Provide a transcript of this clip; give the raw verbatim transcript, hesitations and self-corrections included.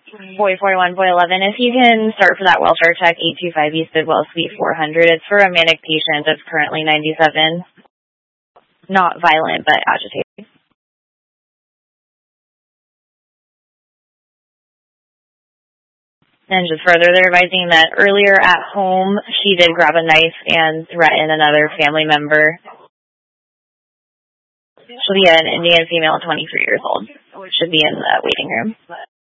boy forty-one, boy eleven, if you can start for that welfare check, eight two five East Bidwell Suite four hundred. It's for a manic patient that's currently ninety-seven. Not violent, but agitated. And just further, they're advising that earlier at home, she did grab a knife and threaten another family member. She'll be an Indian female, twenty-three years old. Should be in the waiting room.